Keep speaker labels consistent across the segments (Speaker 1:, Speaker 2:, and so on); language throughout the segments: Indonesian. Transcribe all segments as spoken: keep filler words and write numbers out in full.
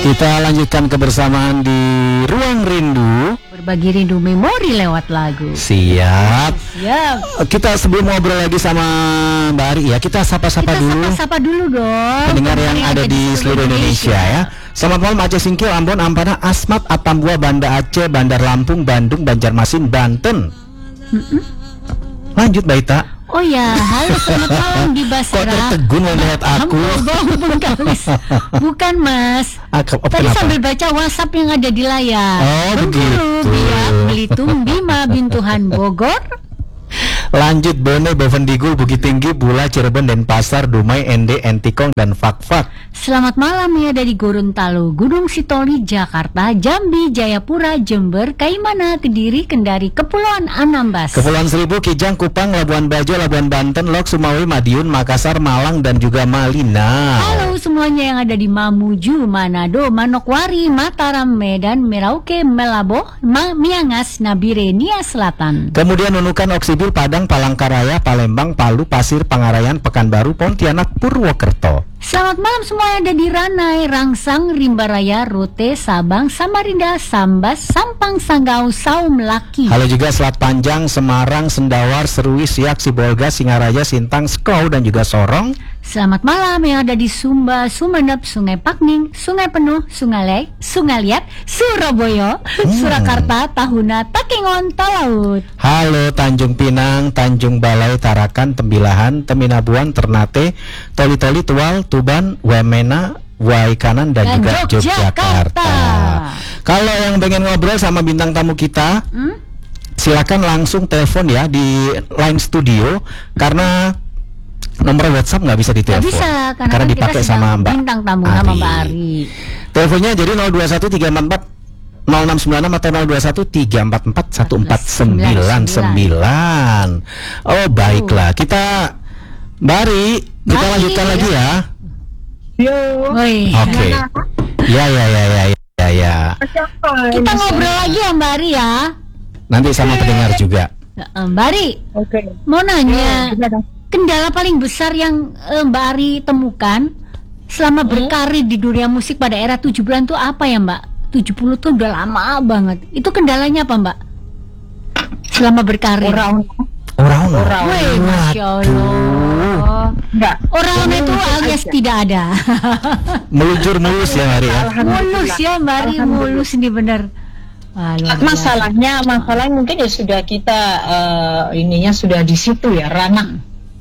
Speaker 1: Kita lanjutkan kebersamaan di Ruang Rindu.
Speaker 2: Berbagi rindu memori lewat lagu.
Speaker 1: Siap.
Speaker 2: Siap.
Speaker 1: Kita sebelum ngobrol lagi sama Mbak Ari ya, kita sapa-sapa
Speaker 2: Kita
Speaker 1: dulu.
Speaker 2: sapa-sapa dulu dong.
Speaker 1: Pendengar yang ada di seluruh Indonesia ya. Selamat malam Aceh Singkil, Ambon, Ampana, Asmat, Atambua, Banda Aceh, Bandar Lampung, Bandung, Banjarmasin, Banten. Mm-mm. Lanjut Mbak Ita.
Speaker 2: Oh ya, halo selamat malam di Basra.
Speaker 1: Kok tertegun melihat aku?
Speaker 2: Bukan, bukan Mas.
Speaker 1: Aku, oh,
Speaker 2: Tadi
Speaker 1: kenapa?
Speaker 2: sambil baca WhatsApp yang ada di layar.
Speaker 1: Oh, begitu.
Speaker 2: Biak, Belitung, Bima, Bintuhan, Bogor.
Speaker 1: Lanjut Bone, Bovendigul, Bukit Tinggi, Bula, Cirebon, Denpasar, Dumai, Ende, Entikong, dan Fakfak.
Speaker 2: Selamat malam ya dari Gorontalo, Gunung Sitoli, Jakarta, Jambi, Jayapura, Jember, Kaimana, Kediri, Kendari, Kepulauan Anambas,
Speaker 1: Kepulauan Seribu, Kijang, Kupang, Labuan Bajo, Labuan Banten, Lok, Sumawi, Madiun, Makassar, Malang, dan juga Malina.
Speaker 2: Halo semuanya yang ada di Mamuju, Manado, Manokwari, Mataram, Medan, Merauke, Melabo, Ma Miangas, Nabire, Nia Selatan.
Speaker 1: Kemudian Nunukan, Oksibil, Padang, Palangkaraya, Palembang, Palu, Pasir, Pangarayan, Pekanbaru, Pontianak, Purwokerto.
Speaker 2: Selamat malam semua yang ada di Ranai, Rangsang, Rimbaraya, Rote, Sabang, Samarinda, Sambas, Sampang, Sanggau, Saum, Laki.
Speaker 1: Halo juga Selat Panjang, Semarang, Sendawar, Serui, Siak, Sibolga, Singaraja, Sintang, Skau, dan juga Sorong.
Speaker 2: Selamat malam yang ada di Sumba, Sumeneb, Sungai Pakning, Sungai Penuh, Sungai Lek, Sungai Liat, Surabaya, hmm. Surakarta, Tahuna, Takengon, Talaut.
Speaker 1: Halo Tanjung Pinang, Tanjung Balai, Tarakan, Tembilahan, Teminabuan, Ternate, Toli-Toli, Tual, Tuban, Wamena, Waikanan, dan, dan juga Yogyakarta. Yogyakarta. Kalau yang pengen ngobrol sama bintang tamu kita, hmm? silakan langsung telepon ya di line studio, karena nomor WhatsApp nggak bisa ditelepon.
Speaker 2: Nggak bisa, karena,
Speaker 1: karena
Speaker 2: kan
Speaker 1: dipakai sama Mbak
Speaker 2: bintang tamu
Speaker 1: Ari.
Speaker 2: Nama Mbak Ari.
Speaker 1: Teleponnya jadi nol dua satu tiga empat empat nol enam sembilan enam atau nol dua satu tiga empat empat satu empat sembilan sembilan. Oh baiklah, kita Mbak Ari, kita
Speaker 2: Ari.
Speaker 1: lanjutkan lagi ya.
Speaker 3: Yo.
Speaker 1: Oke. Okay. Ya ya ya ya ya ya.
Speaker 2: Kita ngobrol lagi ya Mbak Ari ya.
Speaker 1: Nanti sama pendengar juga.
Speaker 2: Mbak Ari.
Speaker 3: Oke. Okay.
Speaker 2: Mau nanya. Ya, kendala paling besar yang uh, Mbak Ari temukan selama hmm? berkarir di dunia musik pada era tujuh puluhan itu apa ya Mbak? tujuh puluh tuh udah lama banget. Itu kendalanya apa Mbak? Selama berkarir.
Speaker 3: Orang
Speaker 1: Orang
Speaker 3: orang.
Speaker 2: Wih, Masya Allah.
Speaker 3: Enggak.
Speaker 2: Orang itu alias aja. Tidak ada.
Speaker 1: Meluncur mulus ya Mbak Ari ya.
Speaker 2: Mulus ya Mbak Ari, mulus ini benar.
Speaker 3: Wah, masalahnya, masalahnya mungkin ya sudah kita uh, ininya sudah di situ ya, ranah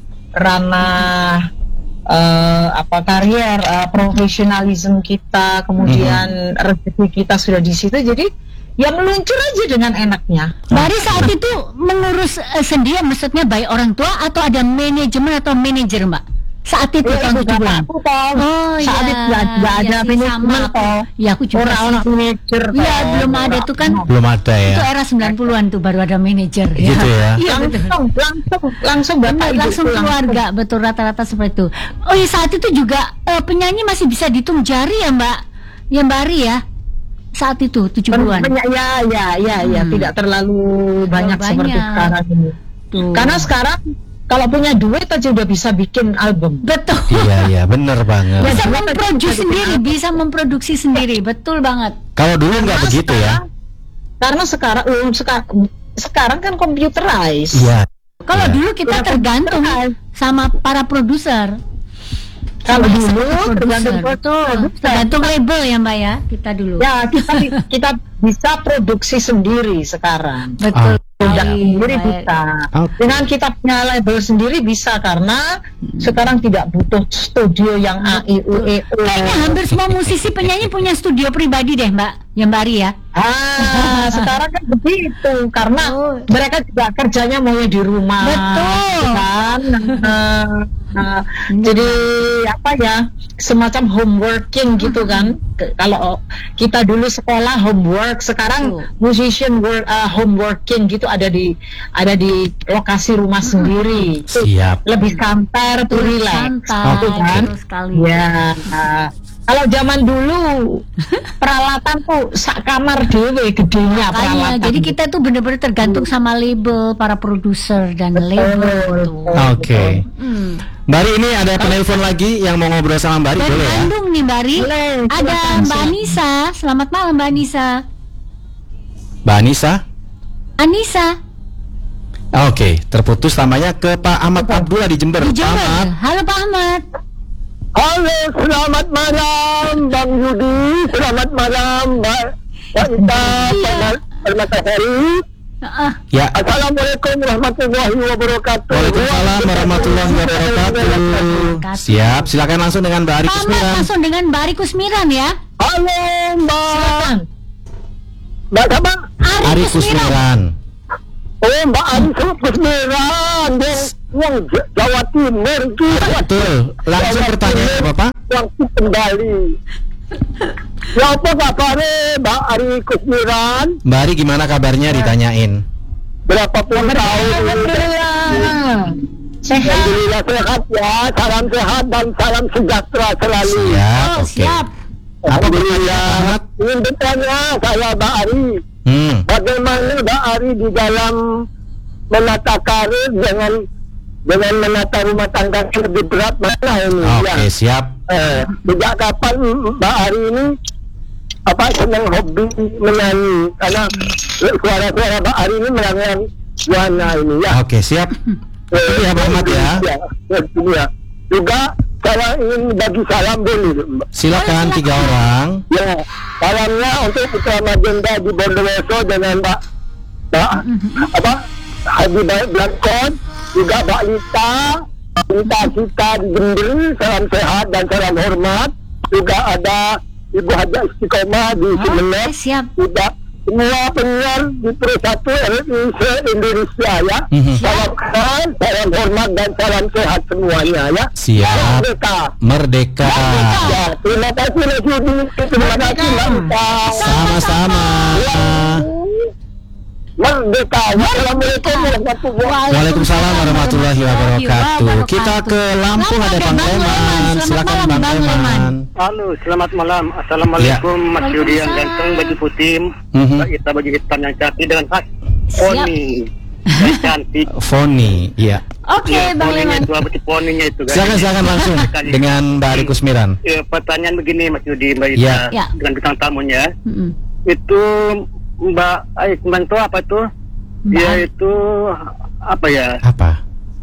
Speaker 3: ranah uh, apa karier, uh, profesionalisme kita, kemudian mm-hmm. rezeki kita sudah di situ, jadi ya meluncur aja dengan enaknya.
Speaker 2: Mbak saat itu mengurus uh, sendiri, maksudnya baik orang tua atau ada manajemen atau manajer Mbak? Saat itu
Speaker 3: ya,
Speaker 2: tahun tujuh puluhan.
Speaker 3: Oh saat
Speaker 2: ya,
Speaker 3: itu nggak ada manajemen toh.
Speaker 2: Ya aku juga.
Speaker 3: Orang-orang manajer.
Speaker 2: Iya belum ada tuh kan.
Speaker 1: Belum ada ya.
Speaker 2: Itu era sembilan puluhan tuh baru ada manajer.
Speaker 1: Gitu ya.
Speaker 2: Iya
Speaker 3: langsung, langsung, langsung bapak ibu
Speaker 2: langsung keluarga, betul rata-rata seperti itu. Oh iya saat itu juga uh, penyanyi masih bisa dihitung jari ya Mbak, ya Mbak Ari ya. Saat itu tujuh puluhan.
Speaker 3: Ya ya ya ya hmm. tidak terlalu banyak, banyak seperti sekarang ini. Tuh. Karena sekarang kalau punya duit aja udah bisa bikin album.
Speaker 2: Betul.
Speaker 1: Iya iya benar banget.
Speaker 2: Bisa memproduksi sendiri, bisa memproduksi sendiri, betul banget.
Speaker 1: Kalau dulu nggak begitu
Speaker 3: sekarang,
Speaker 1: ya.
Speaker 3: Karena sekarang um, sekarang sekarang kan computerized.
Speaker 1: Iya.
Speaker 2: Kalau
Speaker 1: ya.
Speaker 2: dulu kita ya, tergantung sama para produser.
Speaker 3: Kalau dulu tergantung
Speaker 2: betul, tergantung label ya Mbak ya kita dulu.
Speaker 3: Ya kita kita bisa produksi sendiri sekarang.
Speaker 2: Betul.
Speaker 3: Tidak sendiri bisa. Okay. Dengan kita punya label sendiri bisa karena hmm. sekarang tidak butuh studio yang A I U E U.
Speaker 2: Kayaknya hampir semua musisi penyanyi punya studio pribadi deh Mbak, ya Mbak Ari ya.
Speaker 3: Ah, sekarang kan begitu karena oh. mereka juga kerjanya maunya di rumah.
Speaker 2: Betul.
Speaker 3: Kan? Nah, nah, jadi apa ya? Semacam homeworking gitu kan. Kalau kita dulu sekolah homework, sekarang oh. musician work uh, homeworking gitu ada di ada di lokasi rumah hmm. sendiri.
Speaker 1: Siap.
Speaker 3: Lebih santai, lebih relax.
Speaker 2: Santai,
Speaker 3: gitu kan?
Speaker 2: sekali.
Speaker 3: Ya. Nah, Kalau zaman dulu peralatan tuh sak kamar dewe gedenya
Speaker 2: Makanya,
Speaker 3: peralatan.
Speaker 2: jadi kita tuh benar-benar tergantung sama label para produser dan label tuh.
Speaker 1: Oke.
Speaker 2: Hmm.
Speaker 1: Mbak Ari, ini ada penelpon lagi yang mau ngobrol sama Mbak Ari,
Speaker 2: Dari
Speaker 1: boleh ya?
Speaker 2: Bandung nih Mbak Ari.
Speaker 3: Boleh,
Speaker 2: Ada
Speaker 3: silakan,
Speaker 2: Mbak
Speaker 3: silakan.
Speaker 2: Anissa. Selamat malam Mbak Anissa.
Speaker 1: Mbak Anissa?
Speaker 2: Anissa
Speaker 1: Oke, terputus namanya ke Pak Ahmad Abdullah di Jember.
Speaker 2: di
Speaker 1: Pak
Speaker 2: Jember.
Speaker 1: Ahmad.
Speaker 2: Halo Pak Ahmad.
Speaker 4: Halo, selamat malam Bang Yudi, selamat malam Mbak Wanita
Speaker 2: Iya.
Speaker 4: Permatasari.
Speaker 2: Ah,
Speaker 1: Ya.
Speaker 4: Assalamualaikum warahmatullahi wabarakatuh.
Speaker 1: Waalaikumsalam warahmatullahi wabarakatuh. Siap, silakan langsung dengan Mbak Ari
Speaker 2: Pak Ahmad
Speaker 1: Kusmiran.
Speaker 2: langsung dengan Mbak Ari Kusmiran ya.
Speaker 4: Halo Mbak.
Speaker 3: Silakan.
Speaker 4: Mbak siapa?
Speaker 1: Ari Kusmiran.
Speaker 4: Oh Mbak Ari Kusmiran yang, yang J- Jawa Timur itu.
Speaker 1: Betul. Langsung pertanyaan Bapak.
Speaker 4: Yang kembali. Ya apa kabarnya Mbak Ari Kusmiran?
Speaker 1: Mbak Ari gimana kabarnya ditanyain?
Speaker 4: Berapapun tahun.
Speaker 3: Alhamdulillah. Sehat.
Speaker 4: Alhamdulillah sehat ya, salam sehat dan salam sejahtera selalu.
Speaker 1: Siap,
Speaker 2: Oh,
Speaker 1: oke.
Speaker 2: siap.
Speaker 1: Apa pertanyaan Ahmad?
Speaker 4: Ingin bertanya saya Mbak Ari,
Speaker 1: Hmm.
Speaker 4: bagaimana Mbak Ari di dalam menata karir dengan dengan menata rumah tangga lebih berat mana ini?
Speaker 1: Oke,
Speaker 4: Ya.
Speaker 1: siap.
Speaker 4: Eh, sejak kapan Mbak Ari ini apa senang hobi menyanyi? Karena suara-suara Mbak Ari ini melanggar warna ini ya.
Speaker 1: Oke, siap.
Speaker 4: Eh,
Speaker 1: ya, Pak Ahmad ya.
Speaker 4: ya, ya. Juga saya ingin bagi salam dulu Mbak.
Speaker 1: Silakan tiga orang.
Speaker 4: Ya, salamnya untuk Putra Magenda di Bondowoso dengan Mbak Mbak apa Haji Baik Blankon, juga Mbak Lita, Lita Sita di Jember, salam sehat dan salam hormat. Juga ada Ibu Haja Istiqomah di
Speaker 2: Oke,
Speaker 4: Sumeneb.
Speaker 2: siap.
Speaker 4: Juga semua penyiar di Pro satu R I se-Indonesia ya.
Speaker 1: Mhm.
Speaker 4: Salam kenal, salam hormat dan salam sehat semuanya ya.
Speaker 1: Siap.
Speaker 4: Merdeka.
Speaker 1: Merdeka.
Speaker 4: Ya, terima kasih Mas Yudi. Terima kasih Mbak Lita.
Speaker 1: Sama-sama.
Speaker 4: Merdeka. Wassalamualaikum warahmatullahi
Speaker 1: Waalaikumsalam warahmatullahi wabarakatuh. Kita ke Lampung, ada Bang Leman. Silakan Bang Leman.
Speaker 4: Halo, selamat malam. Assalamualaikum Mas Yudi yang ganteng, baju putih,
Speaker 1: Mhm.
Speaker 4: Mbak Ita baju hitam yang cantik dengan khas
Speaker 2: Siap.
Speaker 4: poni yang cantik.
Speaker 1: Foni, iya.
Speaker 2: Oke
Speaker 4: Ya,
Speaker 2: Bang
Speaker 4: poninya
Speaker 2: Leman.
Speaker 4: itu apa sih poninya itu kan?
Speaker 1: Silakan silakan langsung dengan Mbak Ari Kusmiran.
Speaker 4: Ya, pertanyaan begini Mas Yudi, Mbak Ita
Speaker 1: Ya.
Speaker 2: Ya.
Speaker 4: dengan bintang tamunya.
Speaker 2: Mm-mm.
Speaker 4: Itu Mbak Aik Bang itu apa tuh? Dia itu apa ya?
Speaker 1: Apa?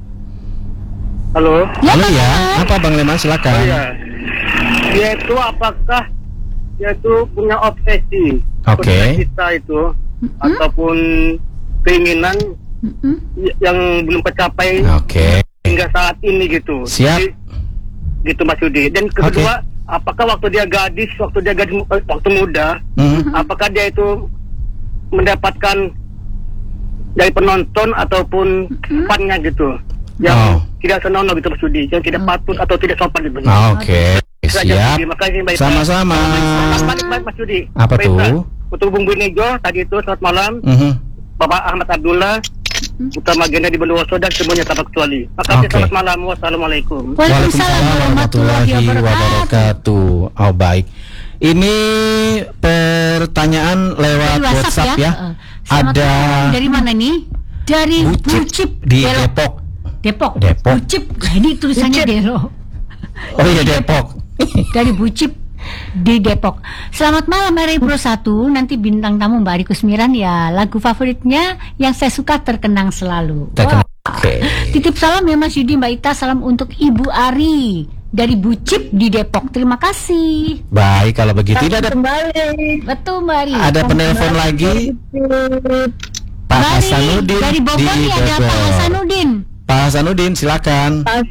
Speaker 4: Halo?
Speaker 2: Ya,
Speaker 1: Halo
Speaker 2: Bang
Speaker 1: ya,
Speaker 2: Leman.
Speaker 1: apa Bang Leman, silakan.
Speaker 4: Oh ya. Dia itu apakah dia itu punya obsesi?
Speaker 1: Oke.
Speaker 4: Cita itu ataupun keinginan
Speaker 2: Mm-mm.
Speaker 4: y- yang belum tercapai
Speaker 1: Oke.
Speaker 4: hingga saat ini gitu.
Speaker 1: Siap.
Speaker 4: Jadi, gitu Mas Yudi. Dan kedua, apakah waktu dia gadis, waktu dia gadis eh, waktu muda,
Speaker 1: Hmm.
Speaker 4: apakah dia itu mendapatkan dari penonton ataupun fannya gitu yang
Speaker 1: Oh.
Speaker 4: tidak senonoh gitu Mas Yudi, yang tidak patut atau tidak sopan gitu.
Speaker 1: Oke, siap.
Speaker 4: Terima kasih Mbak Ita.
Speaker 1: Sama-sama.
Speaker 4: Selamat balik Mas Yudi.
Speaker 1: Apa
Speaker 4: Mbak Ita,
Speaker 1: tuh?
Speaker 4: Untuk Bung Bunejo tadi itu selamat malam.
Speaker 1: Mhm.
Speaker 4: Bapak Ahmad Abdullah, Utama Agenda di Bondowoso dan semuanya tanpa kecuali. Makasih,
Speaker 1: Oke.
Speaker 4: selamat malam. Wassalamualaikum.
Speaker 2: Waalaikumsalam warahmatullahi wabarakatuh.
Speaker 1: wabarakatuh. Oh baik. Ini pertanyaan lewat
Speaker 2: Dari
Speaker 1: WhatsApp, ya.
Speaker 2: Eh, selamat
Speaker 1: Ada
Speaker 2: malam. Dari mana nih? Dari
Speaker 1: Bucip
Speaker 2: Bucip
Speaker 1: di
Speaker 2: Delo.
Speaker 1: Depok.
Speaker 2: Depok.
Speaker 1: Depok.
Speaker 2: Bucip. Nah, ini tulisannya Delo.
Speaker 1: Oh iya Depok.
Speaker 2: Dari Bucip di Depok. Selamat malam R I Pro satu. Nanti bintang tamu Mbak Ari Kusmiran ya. Lagu favoritnya yang saya suka terkenang selalu.
Speaker 1: Terkenal.
Speaker 2: Wah.
Speaker 1: Oke.
Speaker 2: Titip salam ya Mas Yudi, Mbak Ita. Salam untuk Ibu Ari dari Bucip di Depok. Terima kasih.
Speaker 1: Baik, kalau begitu ini ada
Speaker 3: Kembali.
Speaker 2: Betul Mbak Ari.
Speaker 1: ada penelpon lagi Pak
Speaker 2: Mbak Ari,
Speaker 1: Hasanuddin
Speaker 2: dari Bogor
Speaker 1: di
Speaker 2: nih ada Pak
Speaker 1: Bogor.
Speaker 2: Hasanuddin.
Speaker 1: Pak Hasanuddin, silakan.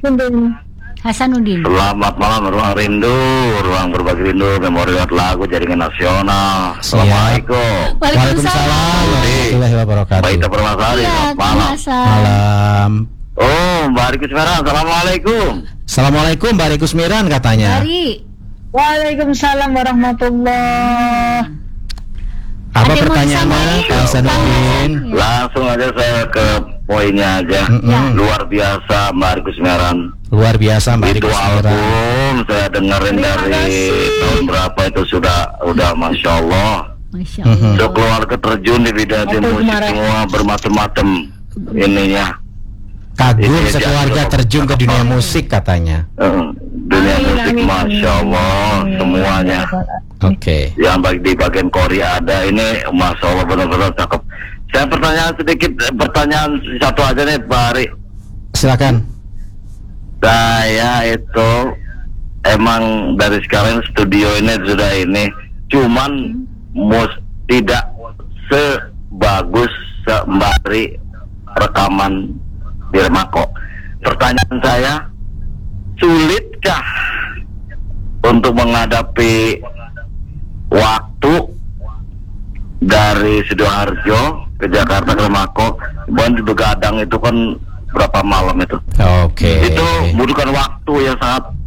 Speaker 2: Hasanuddin.
Speaker 5: Selamat malam, ruang rindu, ruang berbagi rindu, memori lagu jaringan nasional.
Speaker 1: Siap.
Speaker 5: Assalamualaikum.
Speaker 1: Waalaikumsalam warahmatullahi wabarakatuh.
Speaker 5: Baik, permasalahan.
Speaker 2: Ya,
Speaker 5: Selamat malam.
Speaker 1: Malam.
Speaker 5: Oh, Mbak Ari Kusmiran, assalamualaikum.
Speaker 1: Assalamualaikum Mbak Ari Kusmiran katanya.
Speaker 2: Ari.
Speaker 3: Waalaikumsalam warahmatullahi.
Speaker 1: Apa
Speaker 2: Ada yang mau
Speaker 1: pertanyaannya
Speaker 2: disampaikan?
Speaker 1: Pak Hasanuddin?
Speaker 2: Ya.
Speaker 5: Langsung aja saya ke poinnya aja.
Speaker 1: Mm-mm.
Speaker 5: Luar biasa Mbak Ari Kusmiaran.
Speaker 1: Luar biasa Mbak Ari
Speaker 5: Itu
Speaker 1: Kusmiaran.
Speaker 5: album saya dengerin
Speaker 3: Terima
Speaker 5: dari
Speaker 3: kasih.
Speaker 5: tahun berapa itu sudah udah masya Allah.
Speaker 2: Masya
Speaker 1: Mhm.
Speaker 2: Allah.
Speaker 5: So keluarga terjun di bidang di
Speaker 3: Apa
Speaker 5: musik
Speaker 3: kemarin?
Speaker 5: semua bermacam-macam ininya.
Speaker 1: Kagum
Speaker 5: Ini
Speaker 1: sekeluarga
Speaker 5: dia-
Speaker 1: terjun ke dunia musik katanya.
Speaker 5: Eh, dunia
Speaker 3: Amin,
Speaker 5: musik
Speaker 3: amin,
Speaker 5: masya
Speaker 3: amin.
Speaker 5: Allah
Speaker 3: Amin.
Speaker 5: semuanya.
Speaker 1: Oke.
Speaker 5: Yang bagi di bagian Korea ada ini masya Allah benar-benar cakep. Saya pertanyaan sedikit, eh, pertanyaan satu aja nih Pak Ari.
Speaker 1: Silakan.
Speaker 5: Saya itu emang dari sekarang studio ini sudah ini, cuman mus tidak sebagus sembari rekaman di Remako. Pertanyaan saya, sulitkah untuk menghadapi waktu dari Sidoarjo ke Jakarta ke Remako? Bukan di Begadang itu kan berapa malam itu?
Speaker 1: Oke.
Speaker 5: Itu butuhkan waktu yang sangat